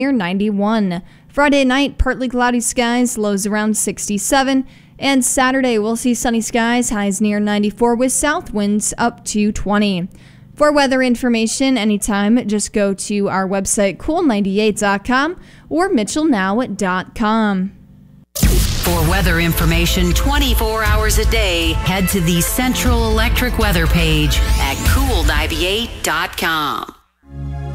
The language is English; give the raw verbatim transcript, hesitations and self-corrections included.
near ninety-one. Friday night, partly cloudy skies, lows around sixty-seven. And Saturday, we'll see sunny skies, highs near ninety-four with south winds up to twenty. For weather information anytime, just go to our website cool ninety-eight dot com or mitchell now dot com. For weather information twenty-four hours a day, head to the Central Electric weather page at cool ninety-eight dot com.